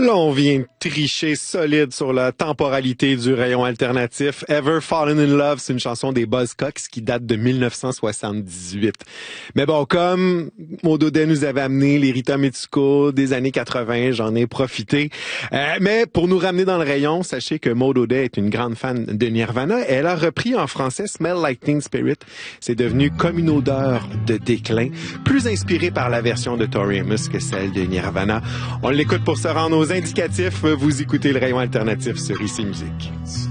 Là, on vient de tricher solide sur la temporalité du rayon alternatif. Ever Fallen in Love, c'est une chanson des Buzzcocks qui date de 1978. Mais bon, comme Maud Audet nous avait amené les Rita Mitsuko des années 80, j'en ai profité. Mais pour nous ramener dans le rayon, sachez que Maud Audet est une grande fan de Nirvana. Elle a repris en français Smell Like Teen Spirit. C'est devenu comme une odeur de déclin, plus inspiré par la version de Tori Amos que celle de Nirvana. On l'écoute pour se rendre aux indicatifs. Vous écoutez le rayon alternatif sur ICI Musique.